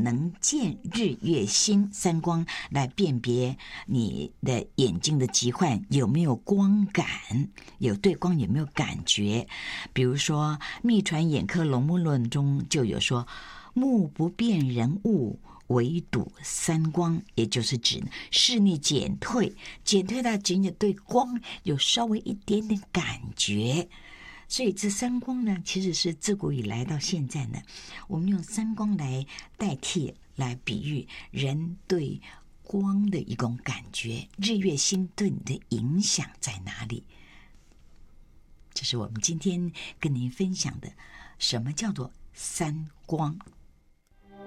能见日月星三光来辨别你的眼睛的疾患有没有光感，有对光有没有感觉。比如说《秘传眼科龙目论》中就有说，目不辨人物，唯睹三光，也就是指视力减退到仅仅对光有稍微一点点感觉。所以这三光呢，其实是自古以来到现在呢，我们用三光来代替，来比喻人对光的一种感觉，日月星对你的影响在哪里？这是我们今天跟您分享的，什么叫做三光。